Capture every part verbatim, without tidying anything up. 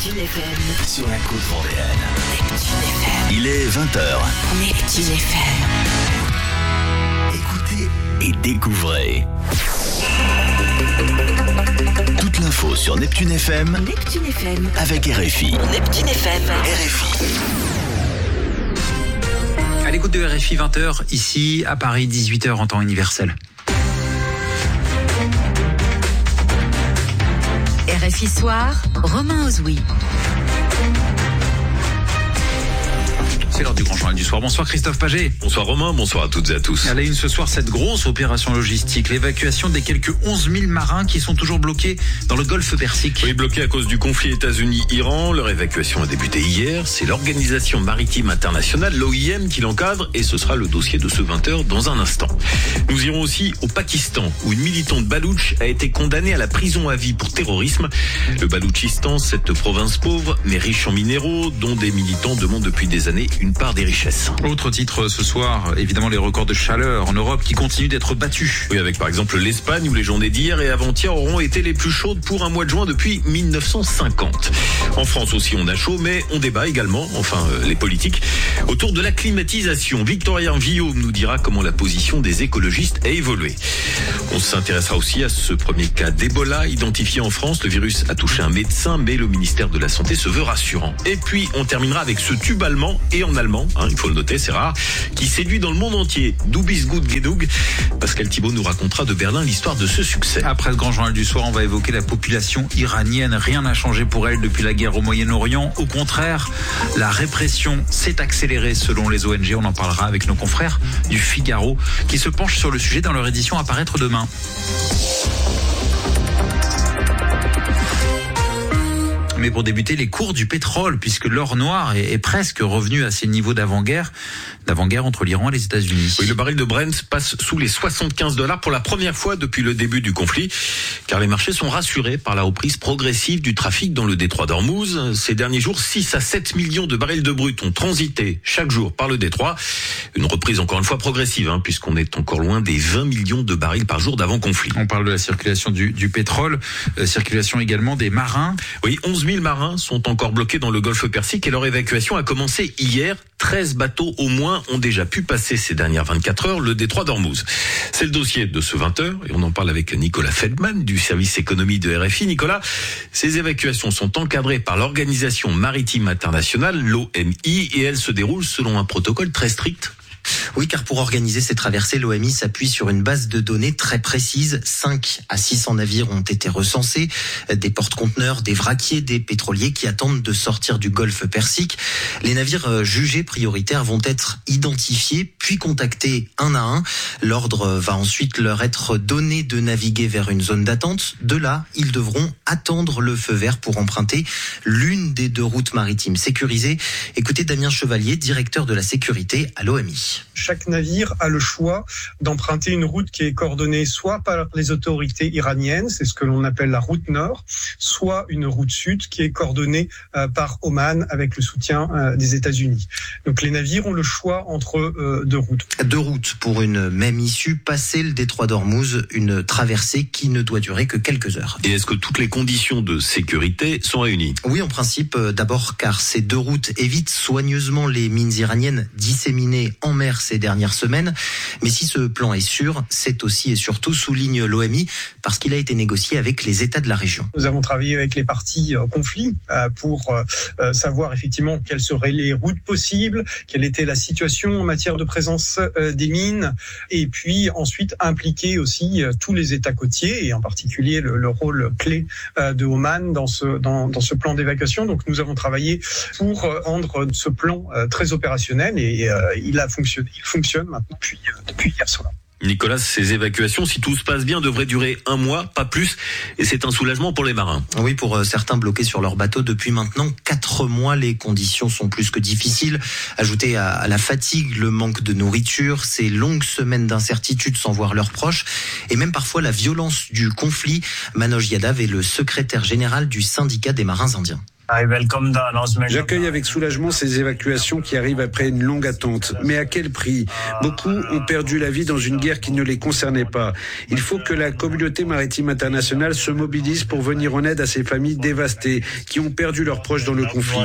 Neptune F M. Sur la côte vendéenne. Neptune F M. Il est vingt heures. Neptune F M. Écoutez et découvrez. Toute l'info sur Neptune F M. Neptune F M. Avec R F I. Neptune F M. R F I. À l'écoute de R F I, vingt heures, ici à Paris, dix-huit heures en temps universel. R F I Soir, Romain Ozoui. C'est l'heure du grand journal du soir. Bonsoir Christophe Paget. Bonsoir Romain, bonsoir à toutes et à tous. À la une ce soir, cette grosse opération logistique, l'évacuation des quelques onze mille marins qui sont toujours bloqués dans le golfe Persique. Oui, bloqués à cause du conflit États-Unis-Iran. Leur évacuation a débuté hier. C'est l'Organisation Maritime Internationale, l'O I M, qui l'encadre et ce sera le dossier de ce vingt heures dans un instant. Nous irons aussi au Pakistan où une militante baloutche a été condamnée à la prison à vie pour terrorisme. Le Baloutchistan, cette province pauvre mais riche en minéraux dont des militants demandent depuis des années une part des richesses. Autre titre ce soir, évidemment les records de chaleur en Europe qui continuent d'être battus. Oui, avec par exemple l'Espagne où les journées d'hier et avant-hier auront été les plus chaudes pour un mois de juin depuis mille neuf cent cinquante. En France aussi on a chaud, mais on débat également, enfin euh, les politiques, autour de la climatisation. Victorien Villaume nous dira comment la position des écologistes a évolué. On s'intéressera aussi à ce premier cas d'Ebola identifié en France. Le virus a touché un médecin, mais le ministère de la Santé se veut rassurant. Et puis on terminera avec ce tube allemand et en allemand, hein, il faut le noter, c'est rare, qui séduit dans le monde entier. Du bist gut genug. Pascal Thibault nous racontera de Berlin l'histoire de ce succès. Après le grand journal du soir, on va évoquer la population iranienne. Rien n'a changé pour elle depuis la guerre au Moyen-Orient. Au contraire, la répression s'est accélérée selon les O N G. On en parlera avec nos confrères du Figaro qui se penchent sur le sujet dans leur édition à paraître demain. Mais pour débuter, les cours du pétrole, puisque l'or noir est, est presque revenu à ses niveaux d'avant-guerre, d'avant-guerre entre l'Iran et les États-Unis. Oui, le baril de Brent passe sous les soixante-quinze dollars pour la première fois depuis le début du conflit, car les marchés sont rassurés par la reprise progressive du trafic dans le détroit d'Ormuz. Ces derniers jours, six à sept millions de barils de brut ont transité chaque jour par le détroit. Une reprise encore une fois progressive, hein, puisqu'on est encore loin des vingt millions de barils par jour d'avant-conflit. On parle de la circulation du, du pétrole, euh, circulation également des marins. Oui, onze mille marins sont encore bloqués dans le golfe Persique et leur évacuation a commencé hier. treize bateaux au moins ont déjà pu passer ces dernières vingt-quatre heures le détroit d'Ormuz. C'est le dossier de ce vingt heures et on en parle avec Nicolas Feldman du service économie de R F I. Nicolas, ces évacuations sont encadrées par l'Organisation Maritime Internationale, l'O M I, et elles se déroulent selon un protocole très strict. Oui, car pour organiser ces traversées, l'O M I s'appuie sur une base de données très précise. cinq à six cents navires ont été recensés, des porte-conteneurs, des vraquiers, des pétroliers qui attendent de sortir du golfe Persique. Les navires jugés prioritaires vont être identifiés, puis contactés un à un. L'ordre va ensuite leur être donné de naviguer vers une zone d'attente. De là, ils devront attendre le feu vert pour emprunter l'une des deux routes maritimes sécurisées. Écoutez Damien Chevalier, directeur de la sécurité à l'O M I. Chaque navire a le choix d'emprunter une route qui est coordonnée soit par les autorités iraniennes, c'est ce que l'on appelle la route nord, soit une route sud qui est coordonnée euh, par Oman avec le soutien euh, des États-Unis. Donc les navires ont le choix entre euh, deux routes. Deux routes pour une même issue, passer le détroit d'Ormuz, une traversée qui ne doit durer que quelques heures. Et est-ce que toutes les conditions de sécurité sont réunies ? Oui, en principe, euh, d'abord car ces deux routes évitent soigneusement les mines iraniennes disséminées en mer ces dernières semaines. Mais si ce plan est sûr, c'est aussi et surtout, souligne l'O M I, parce qu'il a été négocié avec les États de la région. Nous avons travaillé avec les parties au conflit pour savoir effectivement quelles seraient les routes possibles, quelle était la situation en matière de présence des mines, et puis ensuite impliquer aussi tous les États côtiers, et en particulier le, le rôle clé de Oman dans ce, dans, dans ce plan d'évacuation. Donc nous avons travaillé pour rendre ce plan très opérationnel, et il a fonctionné. Il fonctionne maintenant depuis, depuis hier soir. Nicolas, ces évacuations, si tout se passe bien, devraient durer un mois, pas plus, et c'est un soulagement pour les marins. Oui, pour certains bloqués sur leur bateau depuis maintenant quatre mois, les conditions sont plus que difficiles. Ajoutez à la fatigue, le manque de nourriture, ces longues semaines d'incertitude sans voir leurs proches, et même parfois la violence du conflit. Manoj Yadav est le secrétaire général du syndicat des marins indiens. J'accueille avec soulagement ces évacuations qui arrivent après une longue attente. Mais à quel prix ? Beaucoup ont perdu la vie dans une guerre qui ne les concernait pas. Il faut que la communauté maritime internationale se mobilise pour venir en aide à ces familles dévastées qui ont perdu leurs proches dans le conflit.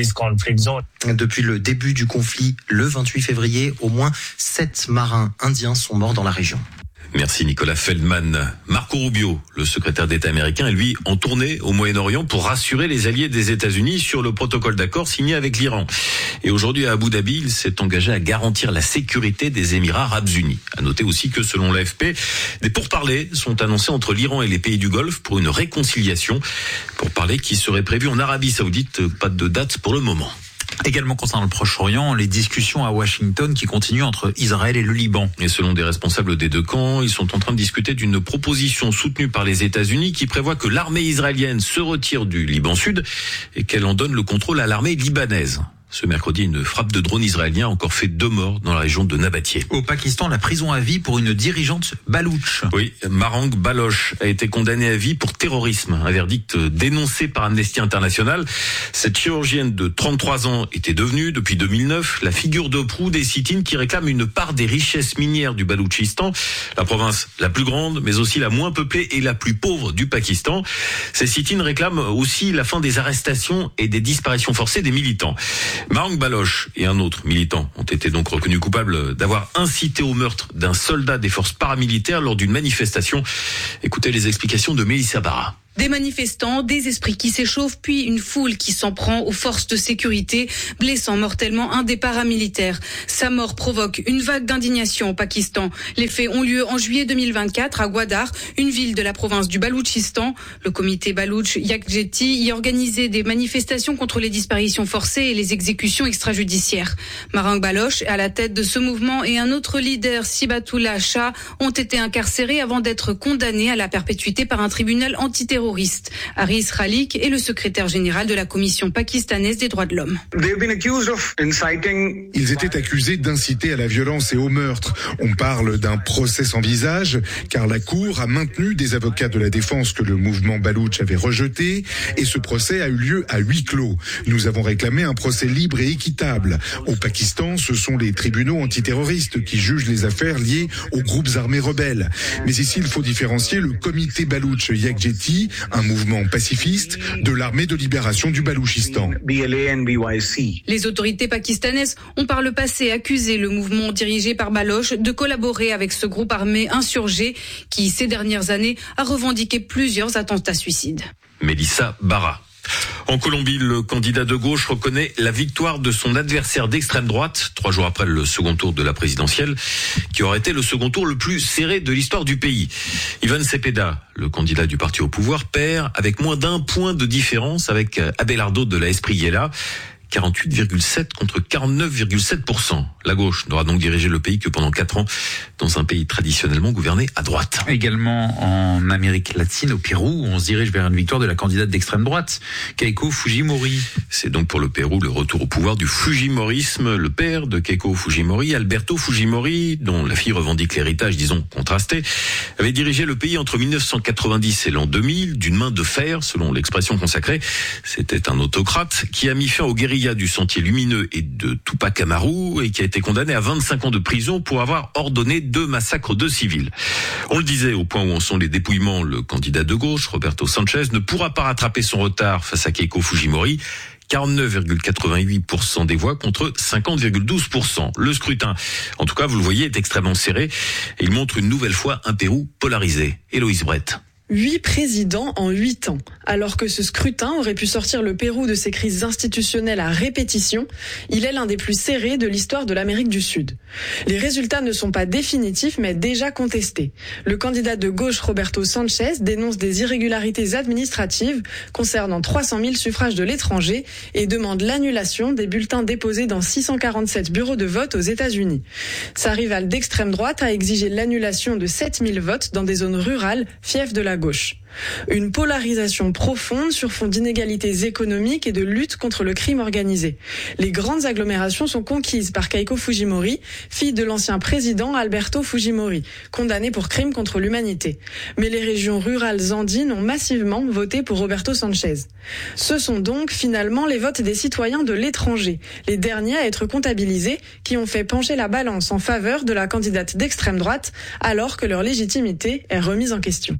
Depuis le début du conflit, le vingt-huit février, au moins sept marins indiens sont morts dans la région. Merci Nicolas Feldman. Marco Rubio, le secrétaire d'État américain, est lui en tournée au Moyen-Orient pour rassurer les alliés des États-Unis sur le protocole d'accord signé avec l'Iran. Et aujourd'hui à Abu Dhabi, il s'est engagé à garantir la sécurité des Émirats arabes unis. À noter aussi que selon l'A F P, des pourparlers sont annoncés entre l'Iran et les pays du Golfe pour une réconciliation. Pourparlers qui seraient prévus en Arabie Saoudite, pas de date pour le moment. Également concernant le Proche-Orient, les discussions à Washington qui continuent entre Israël et le Liban. Et selon des responsables des deux camps, ils sont en train de discuter d'une proposition soutenue par les États-Unis qui prévoit que l'armée israélienne se retire du Liban Sud et qu'elle en donne le contrôle à l'armée libanaise. Ce mercredi, une frappe de drone israélien a encore fait deux morts dans la région de Nabatieh. Au Pakistan, la prison à vie pour une dirigeante baloutche. Oui, Marang Baloch a été condamnée à vie pour terrorisme. Un verdict dénoncé par Amnesty International. Cette chirurgienne de trente-trois ans était devenue, depuis deux mille neuf, la figure de proue des sit-ins qui réclament une part des richesses minières du Baloutchistan, la province la plus grande, mais aussi la moins peuplée et la plus pauvre du Pakistan. Ces sit-ins réclament aussi la fin des arrestations et des disparitions forcées des militants. Marang Baloch et un autre militant ont été donc reconnus coupables d'avoir incité au meurtre d'un soldat des forces paramilitaires lors d'une manifestation. Écoutez les explications de Mélissa Barra. Des manifestants, des esprits qui s'échauffent, puis une foule qui s'en prend aux forces de sécurité, blessant mortellement un des paramilitaires. Sa mort provoque une vague d'indignation au Pakistan. Les faits ont lieu en juillet deux mille vingt-quatre à Gwadar, une ville de la province du Baloutchistan. Le comité Baloutch Yakjeti y organisait des manifestations contre les disparitions forcées et les exécutions extrajudiciaires. Marang Baloch, à la tête de ce mouvement, et un autre leader, Sibatullah Shah, ont été incarcérés avant d'être condamnés à la perpétuité par un tribunal antiterroriste. Haris Khalik est le secrétaire général de la Commission pakistanaise des droits de l'homme. Ils étaient accusés d'inciter à la violence et au meurtre. On parle d'un procès sans visage, car la Cour a maintenu des avocats de la défense que le mouvement Baloutch avait rejeté, et ce procès a eu lieu à huis clos. Nous avons réclamé un procès libre et équitable. Au Pakistan, ce sont les tribunaux antiterroristes qui jugent les affaires liées aux groupes armés rebelles. Mais ici, il faut différencier le comité Baloutch Yakjeti, un mouvement pacifiste, de l'armée de libération du Baloutchistan. Les autorités pakistanaises ont par le passé accusé le mouvement dirigé par Baloch de collaborer avec ce groupe armé insurgé qui, ces dernières années, a revendiqué plusieurs attentats suicides. Mélissa Barra. En Colombie, le candidat de gauche reconnaît la victoire de son adversaire d'extrême droite, trois jours après le second tour de la présidentielle, qui aurait été le second tour le plus serré de l'histoire du pays. Iván Cepeda, le candidat du parti au pouvoir, perd avec moins d'un point de différence avec Abelardo de la Espriella. quarante-huit virgule sept contre quarante-neuf virgule sept pour cent. La gauche n'aura donc dirigé le pays que pendant quatre ans, dans un pays traditionnellement gouverné à droite. Également en Amérique latine, au Pérou, on se dirige vers une victoire de la candidate d'extrême droite, Keiko Fujimori. C'est donc pour le Pérou le retour au pouvoir du Fujimorisme. Le père de Keiko Fujimori, Alberto Fujimori, dont la fille revendique l'héritage, disons, contrasté, avait dirigé le pays entre mille neuf cent quatre-vingt-dix et l'an deux mille, d'une main de fer, selon l'expression consacrée. C'était un autocrate qui a mis fin aux guérillas du Sentier Lumineux et de Tupac Amaru et qui a été condamné à vingt-cinq ans de prison pour avoir ordonné deux massacres de civils. On le disait, au point où en sont les dépouillements, le candidat de gauche, Roberto Sanchez, ne pourra pas rattraper son retard face à Keiko Fujimori. quarante-neuf virgule quatre-vingt-huit pour cent des voix contre cinquante virgule douze pour cent. Le scrutin, en tout cas, vous le voyez, est extrêmement serré et il montre une nouvelle fois un Pérou polarisé. Héloïse Brett. Huit présidents en huit ans. Alors que ce scrutin aurait pu sortir le Pérou de ses crises institutionnelles à répétition, il est l'un des plus serrés de l'histoire de l'Amérique du Sud. Les résultats ne sont pas définitifs, mais déjà contestés. Le candidat de gauche Roberto Sanchez dénonce des irrégularités administratives concernant trois cent mille suffrages de l'étranger et demande l'annulation des bulletins déposés dans six cent quarante-sept bureaux de vote aux États-Unis. Sa rivale d'extrême droite a exigé l'annulation de sept mille votes dans des zones rurales, fiefs de la la gauche. Une polarisation profonde sur fond d'inégalités économiques et de lutte contre le crime organisé. Les grandes agglomérations sont conquises par Keiko Fujimori, fille de l'ancien président Alberto Fujimori, condamné pour crimes contre l'humanité. Mais les régions rurales andines ont massivement voté pour Roberto Sanchez. Ce sont donc finalement les votes des citoyens de l'étranger, les derniers à être comptabilisés, qui ont fait pencher la balance en faveur de la candidate d'extrême droite, alors que leur légitimité est remise en question.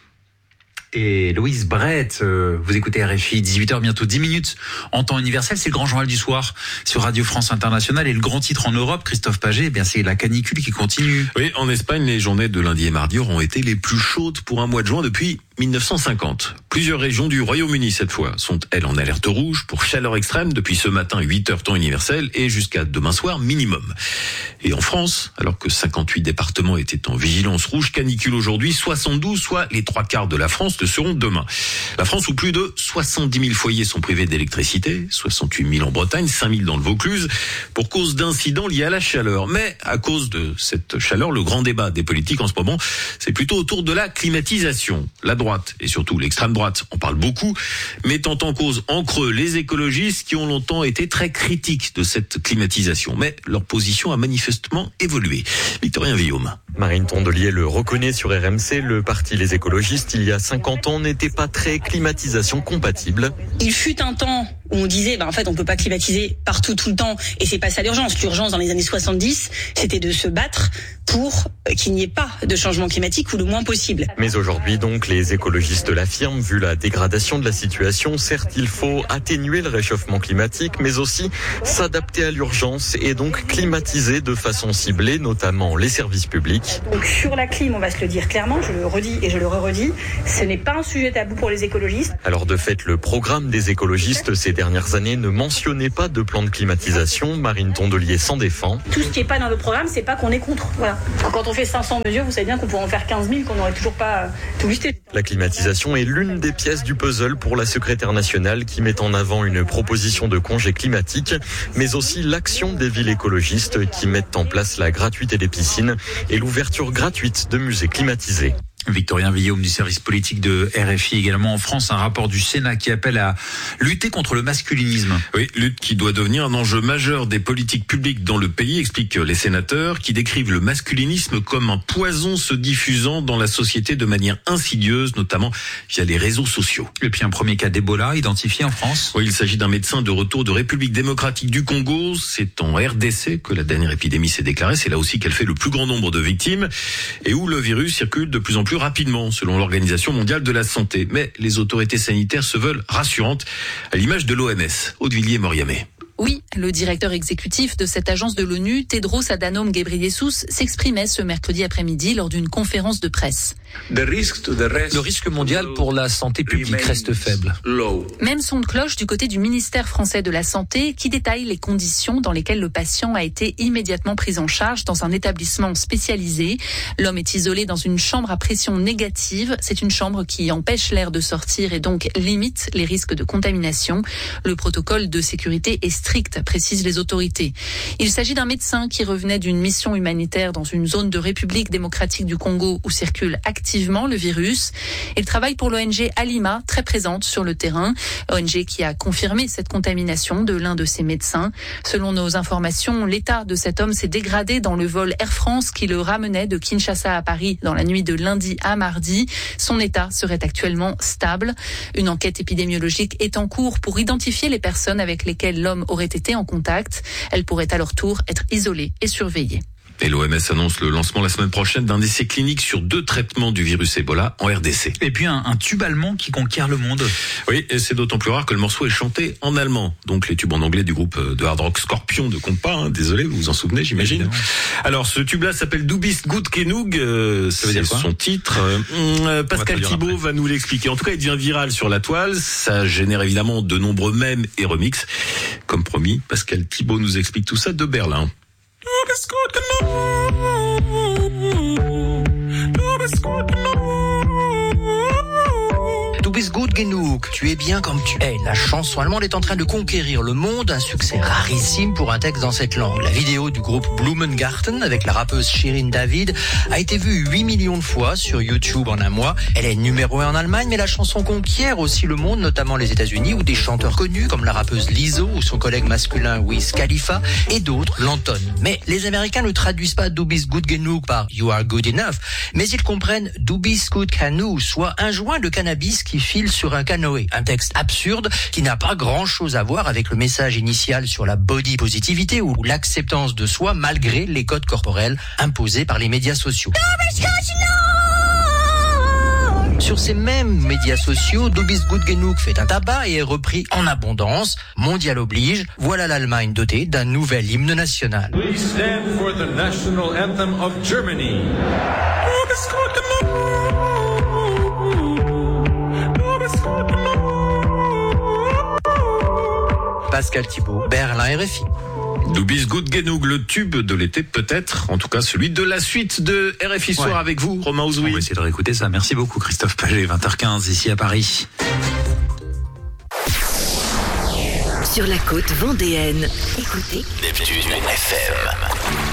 Et Louise Brett, euh, vous écoutez R F I, dix-huit heures, bientôt dix minutes en temps universel. C'est le grand journal du soir sur Radio France Internationale. Et le grand titre en Europe, Christophe Paget, eh bien c'est la canicule qui continue. Oui, en Espagne, les journées de lundi et mardi auront été les plus chaudes pour un mois de juin depuis mille neuf cent cinquante. Plusieurs régions du Royaume-Uni, cette fois, sont, elles, en alerte rouge pour chaleur extrême depuis ce matin, huit heures temps universel, et jusqu'à demain soir minimum. Et en France, alors que cinquante-huit départements étaient en vigilance rouge, canicule aujourd'hui, soixante-douze, soit les trois quarts de la France, le seront demain. La France où plus de soixante-dix mille foyers sont privés d'électricité, soixante-huit mille en Bretagne, cinq mille dans le Vaucluse, pour cause d'incidents liés à la chaleur. Mais à cause de cette chaleur, le grand débat des politiques en ce moment, c'est plutôt autour de la climatisation. La droite et surtout l'extrême droite en parle beaucoup, mettant en cause en creux les écologistes qui ont longtemps été très critiques de cette climatisation. Mais leur position a manifestement évolué. Victorien Villaume. Marine Tondelier le reconnaît sur R M C, le parti Les Écologistes, il y a cinquante ans, n'était pas très climatisation compatible. Il fut un temps où on disait, bah, en fait, on peut pas climatiser partout, tout le temps, et c'est pas ça l'urgence. L'urgence, dans les années soixante-dix, c'était de se battre pour qu'il n'y ait pas de changement climatique ou le moins possible. Mais aujourd'hui, donc, les écologistes l'affirment, vu la dégradation de la situation, certes, il faut atténuer le réchauffement climatique, mais aussi s'adapter à l'urgence et donc climatiser de façon ciblée, notamment les services publics. Donc sur la clim, on va se le dire clairement, je le redis et je le re-redis, ce n'est pas un sujet tabou pour les écologistes. Alors de fait, le programme des écologistes ces dernières années ne mentionnait pas de plan de climatisation. Marine Tondelier s'en défend. Tout ce qui n'est pas dans le programme, c'est pas qu'on est contre. Voilà. Quand on fait cinq cents mesures, vous savez bien qu'on pourrait en faire quinze mille, qu'on n'aurait toujours pas tout listé. La climatisation est l'une des pièces du puzzle pour la secrétaire nationale qui met en avant une proposition de congé climatique, mais aussi l'action des villes écologistes qui mettent en place la gratuité des piscines et l'ouverture gratuite de musées climatisés. Victorien Villaume du service politique de R F I. Également en France, un rapport du Sénat qui appelle à lutter contre le masculinisme. Oui, lutte qui doit devenir un enjeu majeur des politiques publiques dans le pays, expliquent les sénateurs, qui décrivent le masculinisme comme un poison se diffusant dans la société de manière insidieuse, notamment via les réseaux sociaux. Et puis un premier cas d'Ebola identifié en France. Oui, il s'agit d'un médecin de retour de République démocratique du Congo. C'est en R D C que la dernière épidémie s'est déclarée. C'est là aussi qu'elle fait le plus grand nombre de victimes et où le virus circule de plus en plus plus rapidement, selon l'Organisation mondiale de la santé. Mais les autorités sanitaires se veulent rassurantes, à l'image de l'O M S. Aude-Villiers-Moriamé. Oui, le directeur exécutif de cette agence de l'ONU, Tedros Adhanom Ghebreyesus, s'exprimait ce mercredi après-midi lors d'une conférence de presse. Le risque mondial pour la santé publique reste faible. Même son de cloche du côté du ministère français de la Santé qui détaille les conditions dans lesquelles le patient a été immédiatement pris en charge dans un établissement spécialisé. L'homme est isolé dans une chambre à pression négative. C'est une chambre qui empêche l'air de sortir et donc limite les risques de contamination. Le protocole de sécurité est strict, précisent les autorités. Il s'agit d'un médecin qui revenait d'une mission humanitaire dans une zone de République démocratique du Congo où circule activement le virus. Il travaille pour l'O N G Alima, très présente sur le terrain. O N G qui a confirmé cette contamination de l'un de ses médecins. Selon nos informations, l'état de cet homme s'est dégradé dans le vol Air France qui le ramenait de Kinshasa à Paris dans la nuit de lundi à mardi. Son état serait actuellement stable. Une enquête épidémiologique est en cours pour identifier les personnes avec lesquelles l'homme aurait été en contact. Elle pourrait à leur tour être isolée et surveillée. Et l'O M S annonce le lancement la semaine prochaine d'un essai clinique sur deux traitements du virus Ebola en R D C. Et puis un, un tube allemand qui conquiert le monde. Oui, et c'est d'autant plus rare que le morceau est chanté en allemand. Donc les tubes en anglais du groupe de hard rock Scorpion ne comptent pas, hein. Désolé, vous vous en souvenez, j'imagine. Évidemment. Alors ce tube-là s'appelle Du bist gut genug, euh, ça veut dire son titre. Euh, Pascal Thibault va nous l'expliquer. En tout cas, il devient viral sur la toile. Ça génère évidemment de nombreux mèmes et remixes. Comme promis, Pascal Thibault nous explique tout ça de Berlin. Du bist gut genug. Du bist bist gut genug, tu es bien comme tu es. La chanson allemande est en train de conquérir le monde, un succès rarissime pour un texte dans cette langue. La vidéo du groupe Blumengarten avec la rappeuse Shirin David a été vue huit millions de fois sur YouTube en un mois. Elle est numéro un en Allemagne, mais la chanson conquiert aussi le monde, notamment les États-Unis, où des chanteurs connus comme la rappeuse Lizzo ou son collègue masculin Wiz Khalifa et d'autres l'entonnent. Mais les Américains ne traduisent pas Du bist gut genug par You are good enough, mais ils comprennent Du bist gut Kanu, soit un joint de cannabis qui file sur un canoë. Un texte absurde qui n'a pas grand-chose à voir avec le message initial sur la body positivité ou l'acceptance de soi malgré les codes corporels imposés par les médias sociaux. Sur ces mêmes médias sociaux, Du bist gut genug fait un tabac et est repris en abondance. Mondial oblige, voilà l'Allemagne dotée d'un nouvel hymne national. We stand for the national anthem of Germany. Pascal Thibault, Berlin R F I. Du bist gut genug, le tube de l'été peut-être, en tout cas celui de la suite de R F I Soir ouais. avec vous, Romain Ozoui. On va essayer de réécouter ça. Merci beaucoup Christophe Paget, vingt heures quinze ici à Paris. Sur la côte vendéenne, écoutez Neptune F M.